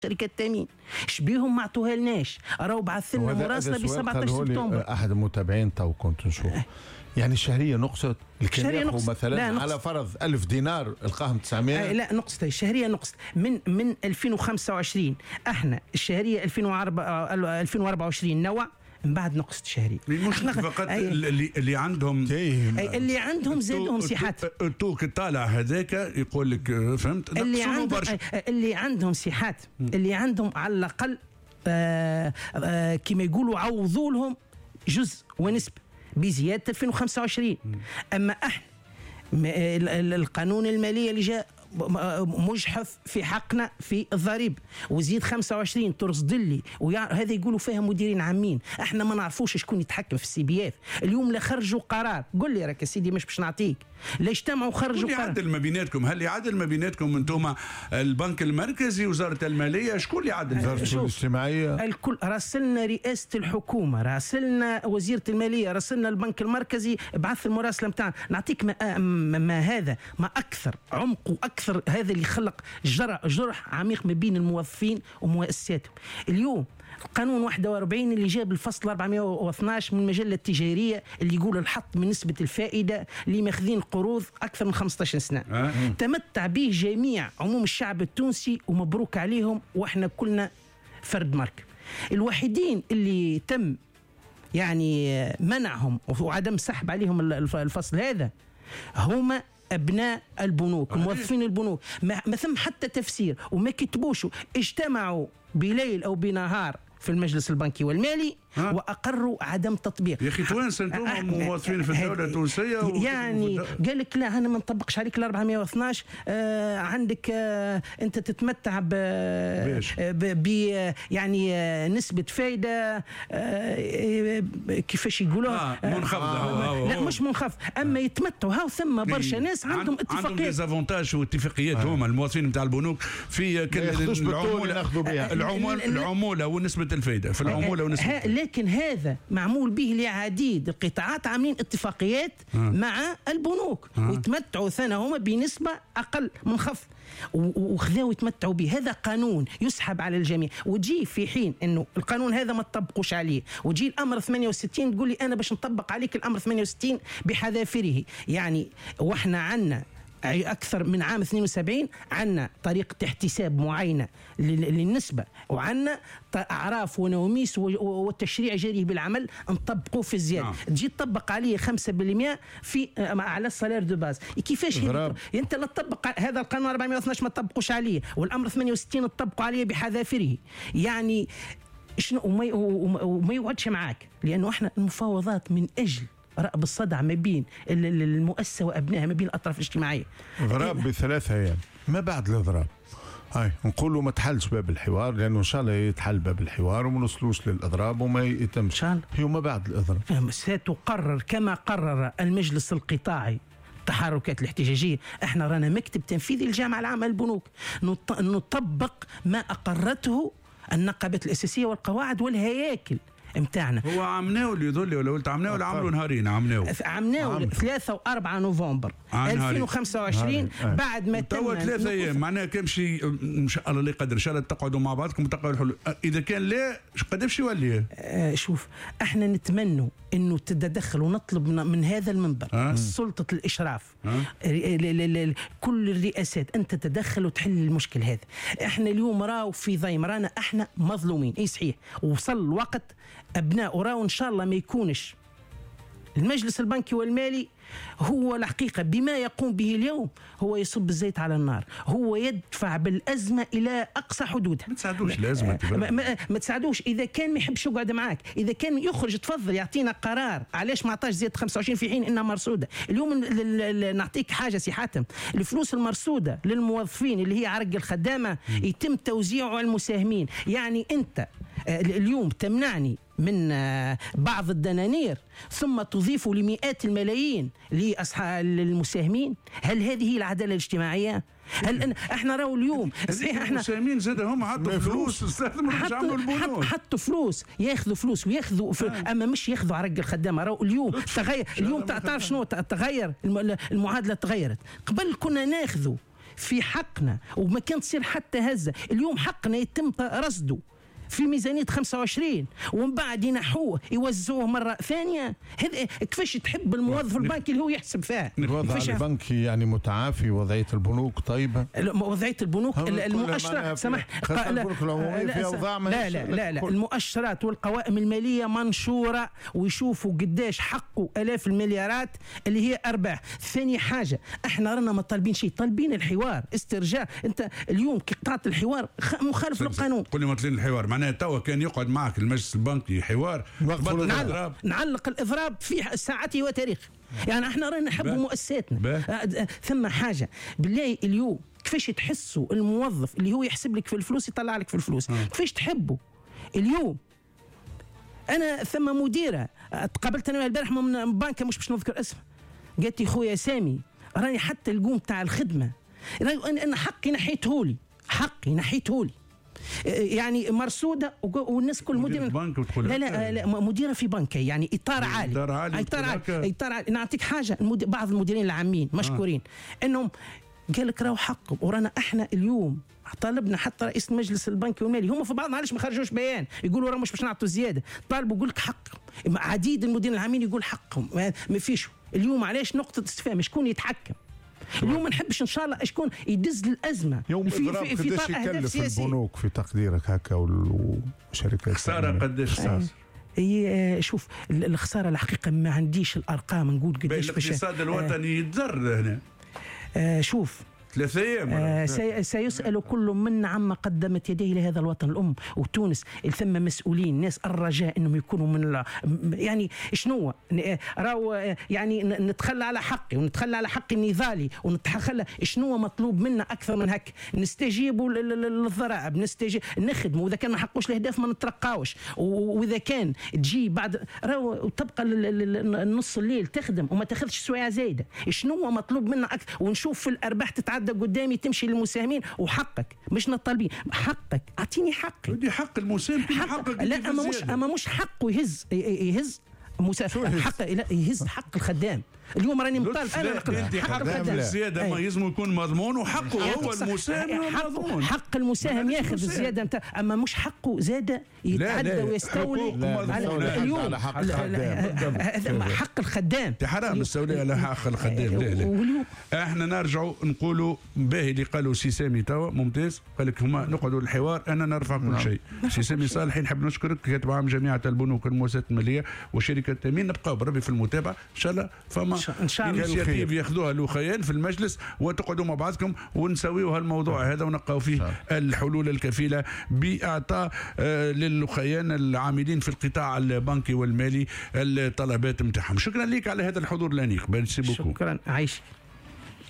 شركات التامين شبيهم ما عطوها لناش، راهو بعث لنا مراسله ب 17 سبتمبر. احد المتابعين تو كنت نشوف يعني الشهريه نقصت، الشهريه نقصت مثلا على فرض 1000 دينار القاهم 900. لا نقصت الشهريه، نقصت من 2025 احنا الشهريه 2024 نوع من بعد نقصت شهري. مش فقط اللي عندهم زادهم سيحات. التوك الطالع هذاك يقول لك فهمت اللي عندهم سيحات، اللي عندهم على الاقل كما يقولوا عوضوا لهم جزء ونسبه بزياده 2025. اما احنا القانون المالي اللي جاء مجحف في حقنا في الضريبه وزيد 25 ترصد لي، وهذا يقولوا فيها مديرين عامين، احنا ما نعرفوش شكون يتحكم في السي بي اف. اليوم لا خرجوا قرار، قول لي راك يا سيدي مش باش نعطيك، لا اجتمعوا خرجوا قرار. يعدل ما بيناتكم؟ هل يعدل ما بيناتكم انتم البنك المركزي وزاره الماليه؟ شكون اللي يعدل؟ وزاره الاجتماعيه الكل. راسلنا رئاسه الحكومه، راسلنا وزيره الماليه، راسلنا البنك المركزي، بعث المراسله نتاعنا. نعطيك ما هذا ما اكثر عمق واكثر هذا اللي خلق جرح عميق ما بين الموظفين ومؤسساتهم. اليوم القانون 41 اللي جاب الفصل 412 من المجله التجاريه اللي يقول الحط من نسبه الفائده لماخذين القروض اكثر من 15 سنه. تمتع به جميع عموم الشعب التونسي ومبروك عليهم، واحنا كلنا فرد مارك. الوحيدين اللي تم يعني منعهم وعدم سحب عليهم الفصل هذا هما أبناء البنوك، موظفين البنوك. ما ثم حتى تفسير وما كتبوش، اجتمعوا بليل أو بنهار في المجلس البنكي والمالي واقروا عدم تطبيق. يا اخي توانسه انتم موظفين في الدوله التونسيه يعني قال لك لا انا ما نطبقش عليك ال 412. عندك انت تتمتع ب يعني نسبه فايده كيفاش يقولوها منخفضه. لا مش منخفض، اما يتمتعوا. هاو ثم برشا ناس عندهم اتفاقيات، عندهم ديزافونتاج واتفاقيات هما الموظفين نتاع البنوك في العموله ونسبه الفايده في العموله ونسبه. لكن هذا معمول به لعديد القطاعات، عاملين اتفاقيات مع البنوك ويتمتعوا ثنا هما بنسبة أقل منخفض وخذاو يتمتعوا به. هذا قانون يسحب على الجميع، وتجي في حين انه القانون هذا ما تطبقوش عليه، وتجي الامر 68 تقول لي انا باش نطبق عليك الامر 68 بحذافيره. يعني واحنا عندنا أكثر من عام 72 عنا طريقة احتساب معينة للنسبة، وعنا أعراف ونوميس والتشريع جاري بالعمل نطبقوه في الزيادة. تجي تطبق عليه 5% في على السالير دو باز. كيفاش أنت لا تطبق هذا القانون 412 ما تطبقوش عليه، والأمر 68 تطبقوا عليه بحذافيره. يعني شنو وما يقعدش معاك، لأنه احنا المفاوضات من أجل رأب الصدع ما بين المؤسسة وأبنائها، ما بين الأطراف الاجتماعية. ضراب ب3 أيام ما بعد الإضراب. هاي نقولوا ما تحلش باب الحوار، لأنه إن شاء الله يتحل باب الحوار وما نوصلوش للإضراب وما يتمش. إن شاء الله هي ما بعد الإضراب ستقرر كما قرر المجلس القطاعي التحركات الاحتجاجية. احنا رانا مكتب تنفيذي للجامعة العامة للبنوك، نطبق ما أقرته النقابات الأساسية والقواعد والهياكل متاعنا. هو عمناو اللي يظل ولا قلت عمناو ولا عملوا نهارين؟ عمناو 3 و4 نوفمبر 2025 بعد ما تم 3 أيام. معناها كان شيء ان شاء الله لا يقدر ان شاء الله تقعدوا مع بعضكم وتلقوا الحلول. اذا كان لا قداش يولي؟ شوف احنا نتمنوا انه تتدخل ونطلب من هذا المنبر سلطة الاشراف كل الرئاسات ان تتدخل وتحل المشكل هذا. احنا اليوم راو في ضيم، رانا احنا مظلومين. اي صحيح، وصل الوقت ابناء راو ان شاء الله ما يكونش المجلس البنكي والمالي هو الحقيقة بما يقوم به اليوم هو يصب الزيت على النار، هو يدفع بالأزمة إلى أقصى حدودها. ما تساعدوش الأزمة، ما تساعدوش. إذا كان ما يحبش يقعد معاك، إذا كان يخرج تفضل يعطينا قرار علاش ما عطاش زيادة 25 في حين إنها مرصودة. اليوم نعطيك حاجة سي حاتم، الفلوس المرصودة للموظفين اللي هي عرق الخدامة يتم توزيعه على المساهمين. يعني أنت اليوم تمنعني من بعض الدنانير ثم تضيف لمئات الملايين لأصحاب المساهمين. هل هذه هي العدالة الاجتماعية؟ هل احنا راهو اليوم صحيح احنا المساهمين زاد هم حطوا فلوس حطوا فلوس، ياخذوا فلوس وياخذوا اما مش ياخذوا عرق الخدامه. راهو اليوم تغير. اليوم تعرف شنو تغير المعادله؟ تغيرت. قبل كنا ناخذوا في حقنا وما كان تصير حتى هزه. اليوم حقنا يتم رصده في ميزانية 25 ومن بعد ينحوه يوزعوه مرة ثانية. هذا كيفاش تحب الموظف البنكي اللي هو يحسب فيها؟ الوضع البنكي يعني متعافي، وضعية البنوك طيبة، وضعية البنوك المؤشرات سمح البنوك العمومية في أوضاع لا المؤشرات والقوائم المالية منشورة ويشوفوا قداش حقوا آلاف المليارات اللي هي أرباح. ثاني حاجة احنا رانا ما طالبين شيء، طالبين الحوار استرجاع. انت اليوم كي قطعت الحوار مخالف للقانون. كل ما طلين الحوار معناها توا كان يقعد معك المجلس البنكي حوار نعلق الإضراب في ساعته وتاريخه. يعني احنا رانا نحبوا مؤسساتنا. ثم حاجة بالله اليوم كيفاش تحسوا الموظف اللي هو يحسب لك في الفلوس يطلع لك في الفلوس كيفاش تحبوا؟ اليوم انا ثم مديرة تقابلت انا البارح من بنكة مش باش نذكر اسمها، قالت لي خويا سامي راني حتى القوم تاع الخدمة انا حقي نحيتهولي، يعني مرصوده والناس كل مدير لا مديره في بنكه، يعني اطار عالي. نعطيك حاجه بعض المديرين العامين مشكورين انهم قال لك راهو حقهم. ورانا احنا اليوم طالبنا حتى رئيس المجلس البنكي والمالي هم في بعض معلش ما خرجوش بيان يقولوا راه مش باش نعطوا زياده، طالبوا يقول لك حقهم. عديد المديرين العامين يقول حقهم ما فيش. اليوم علاش نقطه استفهام شكون يتحكم؟ اليوم ما نحبش ان شاء الله شكون يدز الازمه يوم في طار اهداف سياسيه. البنوك في تقديرك هكا والشركات خساره قداش صار؟ شوف الخساره الحقيقه ما عنديش الارقام نقول قداش. الاقتصاد الوطني يتضر هنا. شوف 3 أيام سيسأل كل منا عما قدمت يديه لهذا الوطن الأم. وتونس ثم مسؤولين ناس الرجاء أنهم يكونوا من يعني شنو راو يعني نتخلى على حقي ونتخلى على حقي النضالي ونتخلى شنو مطلوب منا أكثر من هك. نستجيبوا للضرائب نخدموا، وإذا كان ما حقوش الأهداف ما نترقاوش، وإذا كان تجي بعد راو تبقى النص الليل تخدم وما تاخذش سوايع زايدة. شنو مطلوب منا أكثر ونشوف في الأرباح تتعدى قدامي تمشي للمساهمين. وحقك مش نطالبين حقك، اعطيني حقي. ودي حق المساهم حقك. لا اما مش حقه يهز حق يهز حق الخدام. اليوم راني مطالب انا حق الخدام الزياده ما يلزم يكون مضمون، وحقه هو المساهم مضمون. حق المساهم ياخذ الزياده نتاع، اما مش حقه زاده يتعدى ويستولي اليوم حق الخدام. حرام الاستولاء على حق الخدام. لا احنا نرجعوا نقولوا باهي اللي قالوا سي سامي توا ممتاز، قال لك هما نقعدوا الحوار انا نرفع كل شيء. سي سامي صالحي نحب نشكرك كاتب عام جامعه البنوك والمؤسسات الماليه وشركه التامين. نبقاو بربي في المتابعه ان شاء الله. فما ان شاء الله انيشيتيف ياخذوها الاخوان في المجلس وتقعدوا مع بعضكم ونسويوا هالموضوع هذا ونلقاو فيه الحلول الكفيله باعطاء للاخوان العاملين في القطاع البنكي والمالي الطلبات نتاعهم. شكرا لك على هذا الحضور الانيق. شكرا عايشك.